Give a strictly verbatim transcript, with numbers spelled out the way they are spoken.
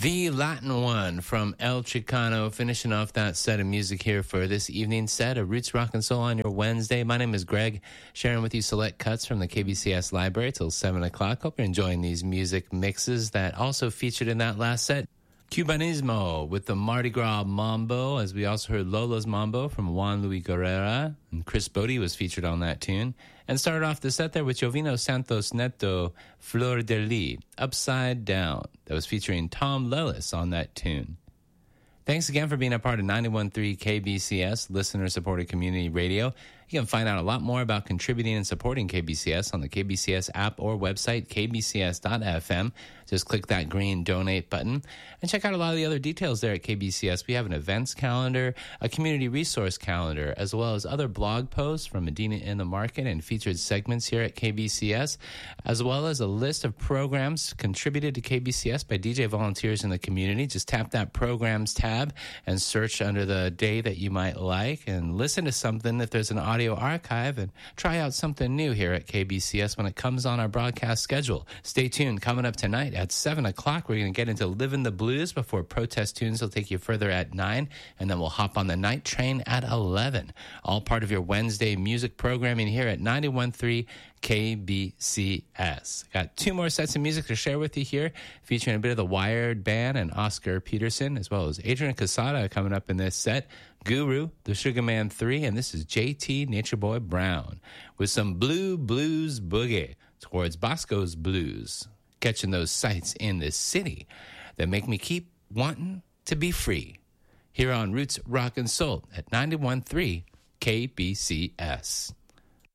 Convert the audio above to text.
The Latin one from El Chicano, finishing off that set of music here for this evening's set of Roots Rock and Soul on your Wednesday. My name is Greg, sharing with you select cuts from the K B C S library till seven o'clock. Hope you're enjoying these music mixes that also featured in that last set. Cubanismo with the Mardi Gras Mambo, as we also heard Lolo's Mambo from Juan Luis Guerrera, and Chris Bodie was featured on that tune. And started off the set there with Jovino Santos Neto, Flor de Lis, Upside Down. That was featuring Tom Lellis on that tune. Thanks again for being a part of ninety-one point three K B C S, listener-supported community radio. You can find out a lot more about contributing and supporting K B C S on the K B C S app or website, k b c s dot f m. Just click that green donate button and check out a lot of the other details there at K B C S. We have an events calendar, a community resource calendar, as well as other blog posts from Medina in the Market and featured segments here at K B C S, as well as a list of programs contributed to K B C S by D J volunteers in the community. Just tap that programs tab and search under the day that you might like and listen to something if there's an audio archive, and try out something new here at K B C S when it comes on our broadcast schedule. Stay tuned. Coming up tonight at seven o'clock, we're going to get into Livin' the Blues before Protest Tunes will take you further at nine, and then we'll hop on the night train at eleven. All part of your Wednesday music programming here at ninety-one point three K B C S. Got two more sets of music to share with you here, featuring a bit of the Wired Band and Oscar Peterson, as well as Adrian Casada coming up in this set, Guru, the Sugar Man three, and this is J T Nature Boy Brown with some Blue Blues Boogie towards Bosco's Blues, catching those sights in this city that make me keep wanting to be free. Here on Roots Rock and Soul at ninety-one point three K B C S.